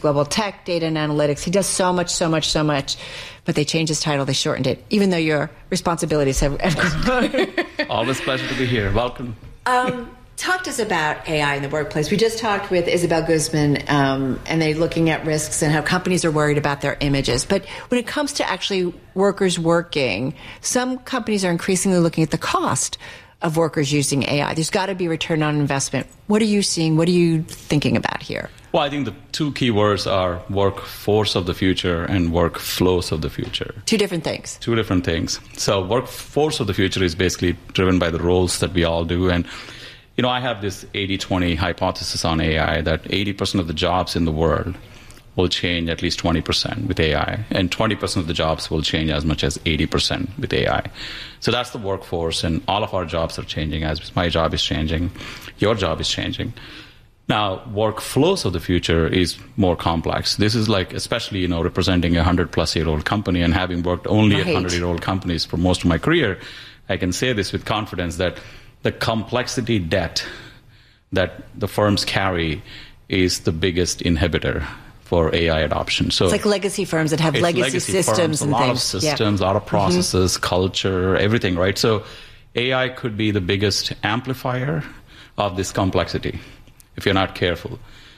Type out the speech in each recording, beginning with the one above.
global tech, data and analytics. He does so much. But they changed his title. They shortened it, even though your responsibilities have grown. Always a pleasure to be here. Welcome. Talk to us about AI in the workplace. We just talked with Isabel Guzman, and they're looking at risks and how companies are worried about their images. But when it comes to actually workers working, some companies are increasingly looking at the cost of workers using AI. There's got to be return on investment. What are you seeing? What are you thinking about here? Well, I think the two key words are workforce of the future and workflows of the future. Two different things. Two different things. So workforce of the future is basically driven by the roles that we all do. And, I have this 80-20 hypothesis on AI that 80% of the jobs in the world will change at least 20% with AI, and 20% of the jobs will change as much as 80% with AI. So that's the workforce, and all of our jobs are changing. As my job is changing, your job is changing. Now, workflows of the future is more complex. This is like, especially, representing a 100-plus-year-old company and having worked only at 100-year-old companies for most of my career, I can say this with confidence that the complexity debt that the firms carry is the biggest inhibitor for AI adoption. So it's like legacy firms that have legacy systems and things. A lot of systems, a lot of processes, culture, everything, right? So AI could be the biggest amplifier of this complexity if you're not careful.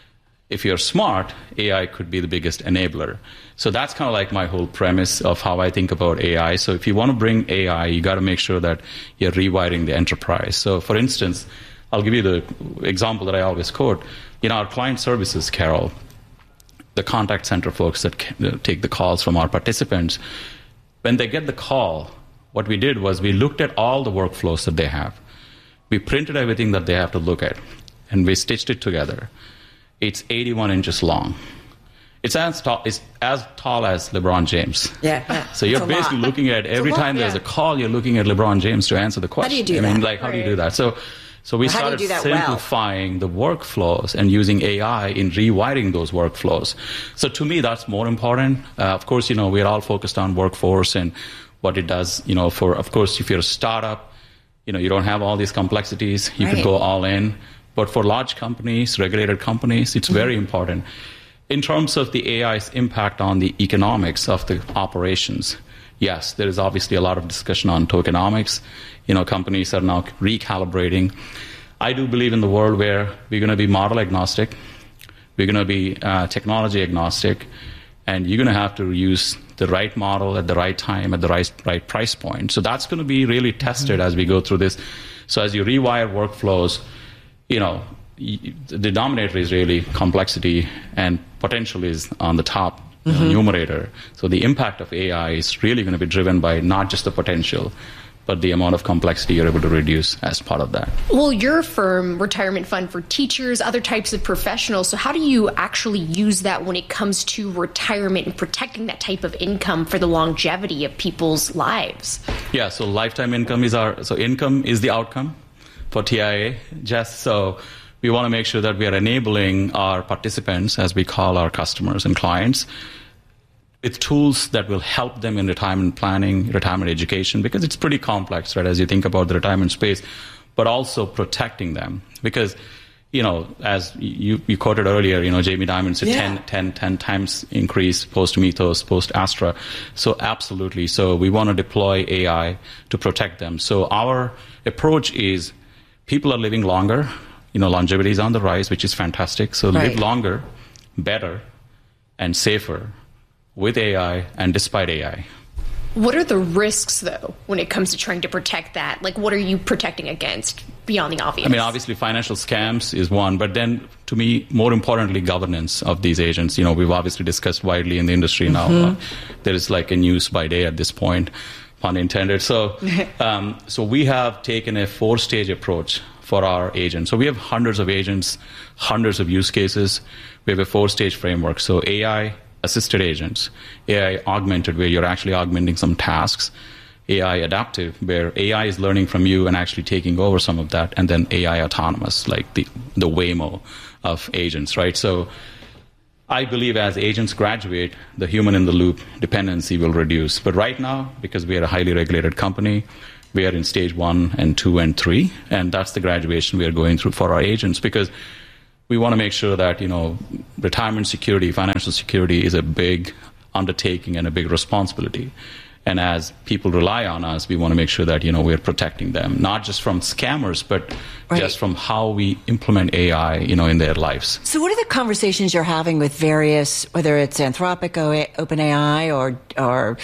If you're smart, AI could be the biggest enabler. So that's kind of like my whole premise of how I think about AI. So if you want to bring AI, you got to make sure that you're rewiring the enterprise. So for instance, I'll give you the example that I always quote. Our client services, Carol, the contact center folks that take the calls from our participants, when they get the call, what we did was we looked at all the workflows that they have. We printed everything that they have to look at, and we stitched it together. It's 81 inches long. It's as tall as LeBron James. Yeah. So you're basically looking at every time there's a call, you're looking at LeBron James to answer the question. How do you do that? How do you do that? So we started simplifying the workflows and using AI in rewiring those workflows. So to me, that's more important. Of course, we're all focused on workforce and what it does. Of course, if you're a startup, you don't have all these complexities. You could go all in. But for large companies, regulated companies, it's very important. In terms of the AI's impact on the economics of the operations, yes, there is obviously a lot of discussion on tokenomics. Companies are now recalibrating. I do believe in the world where we're going to be model agnostic, we're going to be technology agnostic, and you're going to have to use the right model at the right time at the right price point. So that's going to be really tested as we go through this. So as you rewire workflows, the denominator is really complexity, and potential is on the top numerator. So the impact of AI is really going to be driven by not just the potential, but the amount of complexity you're able to reduce as part of that. Well, your firm, Retirement Fund for Teachers, other types of professionals, so how do you actually use that when it comes to retirement and protecting that type of income for the longevity of people's lives? Yeah, so lifetime income income is the outcome for TIA, Jess. So we want to make sure that we are enabling our participants, as we call our customers and clients, with tools that will help them in retirement planning, retirement education, because it's pretty complex, right, as you think about the retirement space, but also protecting them. Because, as you quoted earlier, Jamie Dimon said 10 times increase post-Mythos, post-Astra. So absolutely. So we want to deploy AI to protect them. So our approach is people are living longer. Longevity is on the rise, which is fantastic. So live longer, better, and safer with AI and despite AI. What are the risks, though, when it comes to trying to protect that? Like, what are you protecting against beyond the obvious? Obviously, financial scams is one. But then, to me, more importantly, governance of these agents. We've obviously discussed widely in the industry now. There is like a news by day at this point, pun intended. So we have taken a 4-stage approach for our agents. So we have hundreds of agents, hundreds of use cases. We have a 4-stage framework. So AI-assisted agents, AI augmented, where you're actually augmenting some tasks, AI adaptive, where AI is learning from you and actually taking over some of that, and then AI autonomous, like the Waymo of agents, right? So I believe as agents graduate, the human-in-the-loop dependency will reduce. But right now, because we are a highly regulated company, we are in stage 1 and 2 and 3, and that's the graduation we are going through for our agents. Because we want to make sure that, retirement security, financial security is a big undertaking and a big responsibility. And as people rely on us, we want to make sure that, we're protecting them, not just from scammers, but just from how we implement AI, in their lives. So what are the conversations you're having with various, whether it's Anthropic, OpenAI, or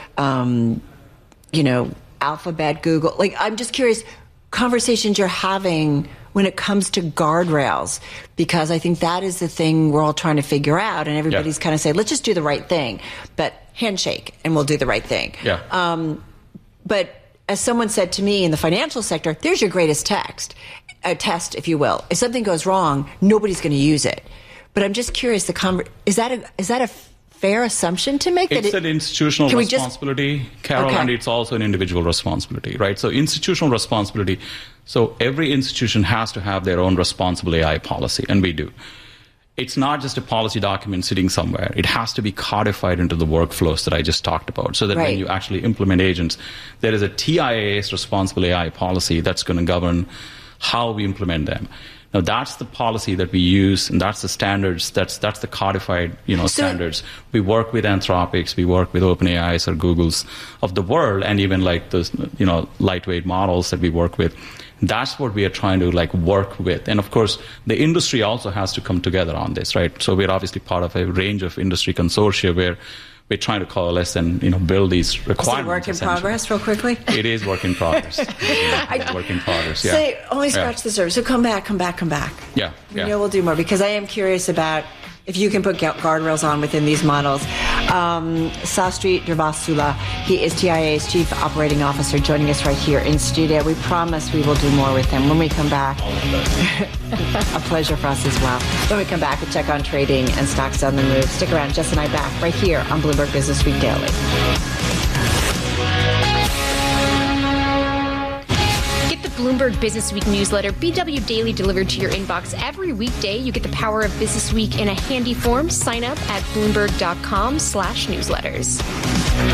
Alphabet, Google? Like, I'm just curious, conversations you're having when it comes to guardrails, because I think that is the thing we're all trying to figure out, and everybody's kind of saying, let's just do the right thing, but handshake, and we'll do the right thing. But as someone said to me in the financial sector, there's your greatest test, if you will. If something goes wrong, nobody's going to use it. But I'm just curious, is that a fair assumption to make? It's an institutional responsibility, Carol, and it's also an individual responsibility, right? So institutional responsibility, so every institution has to have their own responsible AI policy, and we do. It's not just a policy document sitting somewhere. It has to be codified into the workflows that I just talked about, so that when you actually implement agents, there is a TIA's responsible AI policy that's going to govern how we implement them. Now, that's the policy that we use, and that's the standards, that's the codified, standards. We work with Anthropics, we work with OpenAIs or Googles of the world, and even like the, lightweight models that we work with. That's what we are trying to work with. And of course, the industry also has to come together on this, right? So we're obviously part of a range of industry consortia where we're trying to coalesce and build these requirements. Is it work in progress, real quickly? It is work in progress. Work in progress. Yeah. Say, only scratch the surface. So come back. Yeah. We'll do more, because I am curious about if you can put guardrails on within these models. Sastry Durvasula, he is TIA's Chief Operating Officer, joining us right here in studio. We promise we will do more with him when we come back. A pleasure for us as well. When we come back, we'll check on trading and stocks on the move. Stick around. Jess and I back right here on Bloomberg Business Week Daily. Bloomberg Business Week newsletter, BW Daily, delivered to your inbox every weekday. You get the power of Business Week in a handy form. Sign up at Bloomberg.com/newsletters.